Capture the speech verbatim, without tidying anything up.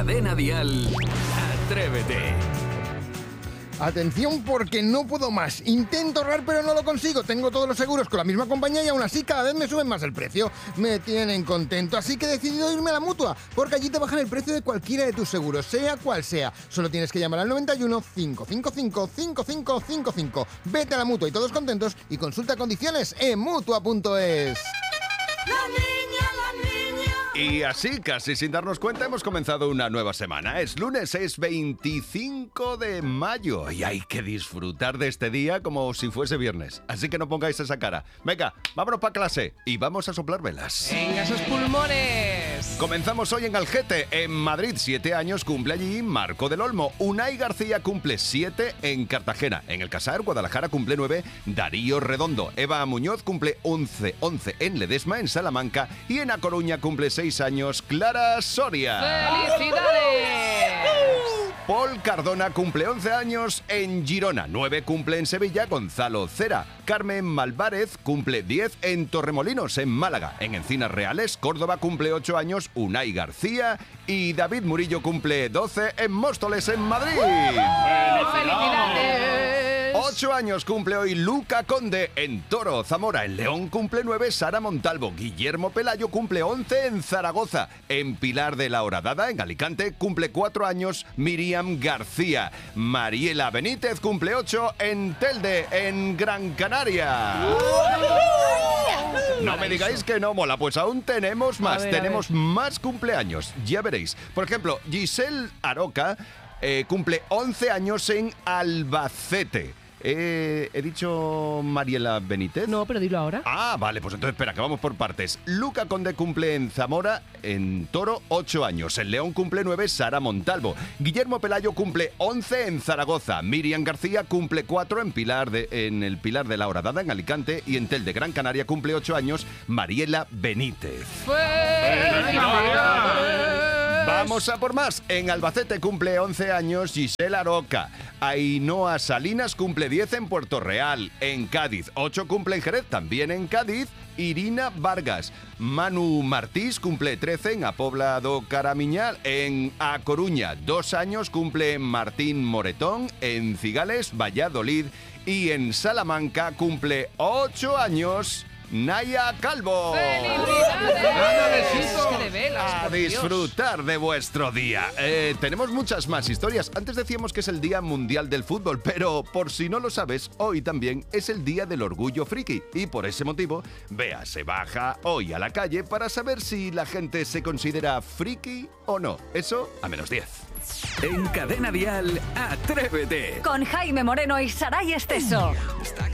Cadena Dial, Atrévete. Atención, porque no puedo más. Intento ahorrar, pero no lo consigo. Tengo todos los seguros con la misma compañía y aún así cada vez me suben más el precio. Me tienen contento, así que he decidido irme a la Mutua, porque allí te bajan el precio de cualquiera de tus seguros, sea cual sea. Solo tienes que llamar al noventa y uno, cinco cinco cinco, cinco cinco cinco cinco. Vete a la Mutua y todos contentos y consulta condiciones en mutua punto es. La niña, la niña. Y así, casi sin darnos cuenta, hemos comenzado una nueva semana. Es lunes, es veinticinco de mayo y hay que disfrutar de este día como si fuese viernes. Así que no pongáis esa cara. Venga, vámonos para clase y vamos a soplar velas. ¡Venga, esos pulmones! Comenzamos hoy en Algete, en Madrid. Siete años cumple allí Marco del Olmo. Unai García cumple siete en Cartagena. En el Casar, Guadalajara, cumple nueve Darío Redondo. Eva Muñoz cumple once, once en Ledesma, en Salamanca. Y en A Coruña cumple seis años Clara Soria. ¡Felicidades! Paul Cardona cumple once años en Girona. nueve cumple en Sevilla Gonzalo Cera. Carmen Malvarez cumple diez en Torremolinos, en Málaga. En Encinas Reales, Córdoba, cumple ocho años Unai García. Y David Murillo cumple doce en Móstoles, en Madrid. ¡Felicidades! Ocho años cumple hoy Luca Conde en Toro. Zamora, en León, cumple nueve Sara Montalvo. Guillermo Pelayo cumple once en Zaragoza. En Pilar de la Horadada, en Alicante, cumple cuatro años Miriam García. Mariela Benítez cumple ocho en Telde, en Gran Canaria. No me digáis que no mola, pues aún tenemos más, ver, tenemos más cumpleaños, ya veréis. Por ejemplo, Giselle Aroca eh, cumple once años en Albacete. Eh, ¿He dicho Mariela Benítez? No, pero dilo ahora. Ah, vale, pues entonces espera, que vamos por partes. Luca Conde cumple en Zamora, en Toro, ocho años. En León cumple nueve Sara Montalvo. Guillermo Pelayo cumple once en Zaragoza. Miriam García cumple cuatro en, Pilar de, en el Pilar de la Horadada, en Alicante. Y en Tel de Gran Canaria cumple ocho años Mariela Benítez. ¡Felicidades! Vamos a por más. En Albacete cumple once años Giselle Aroca. Ainhoa Salinas cumple diez en Puerto Real. En Cádiz, ocho cumple en Jerez, también en Cádiz. Irina Vargas. Manu Martís cumple trece en A Pobla do Caramiñal. En A Coruña, dos años cumple Martín Moretón. En Cigales, Valladolid. Y en Salamanca cumple ocho años Naya Calvo. ¡Felicidades! ¡Qué de velas, A por Dios! disfrutar de vuestro día. Eh, tenemos muchas más historias. Antes decíamos que es el Día Mundial del Fútbol, pero por si no lo sabes, hoy también es el Día del Orgullo Friki. Y por ese motivo, Bea se baja hoy a la calle para saber si la gente se considera friki o no. Eso a menos diez. En Cadena Dial, Atrévete. Con Jaime Moreno y Saray Esteso.